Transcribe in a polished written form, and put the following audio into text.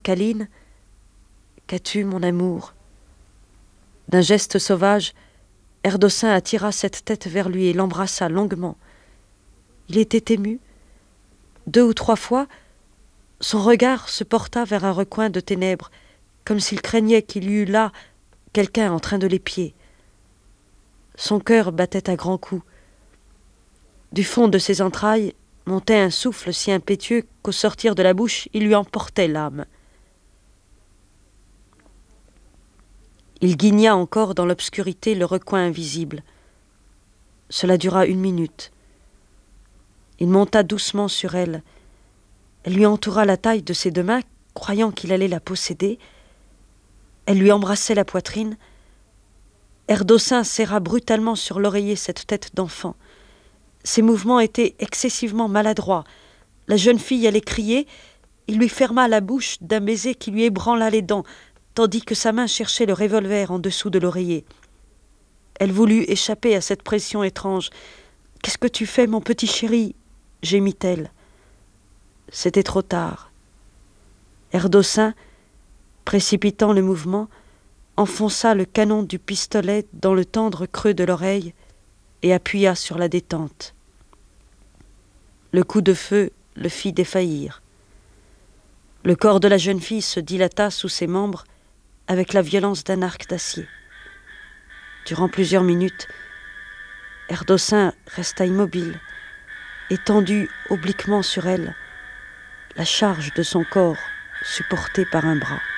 Câline, qu'as-tu, mon amour ?» D'un geste sauvage, Erdossin attira cette tête vers lui et l'embrassa longuement. Il était ému. 2 ou 3 fois, son regard se porta vers un recoin de ténèbres, comme s'il craignait qu'il y eût là quelqu'un en train de l'épier. Son cœur battait à grands coups. Du fond de ses entrailles montait un souffle si impétueux qu'au sortir de la bouche, il lui emportait l'âme. Il guigna encore dans l'obscurité le recoin invisible. Cela dura 1 minute. Il monta doucement sur elle. Elle lui entoura la taille de ses 2 mains, croyant qu'il allait la posséder. Elle lui embrassait la poitrine. Erdossin serra brutalement sur l'oreiller cette tête d'enfant. Ses mouvements étaient excessivement maladroits. La jeune fille allait crier. Il lui ferma la bouche d'un baiser qui lui ébranla les dents, tandis que sa main cherchait le revolver en dessous de l'oreiller. Elle voulut échapper à cette pression étrange. « Qu'est-ce que tu fais, mon petit chéri ?» gémit-elle. C'était trop tard. Erdossin, précipitant le mouvement, enfonça le canon du pistolet dans le tendre creux de l'oreille et appuya sur la détente. Le coup de feu le fit défaillir. Le corps de la jeune fille se dilata sous ses membres avec la violence d'un arc d'acier. Durant plusieurs minutes, Erdossin resta immobile, étendu obliquement sur elle, la charge de son corps supportée par un bras.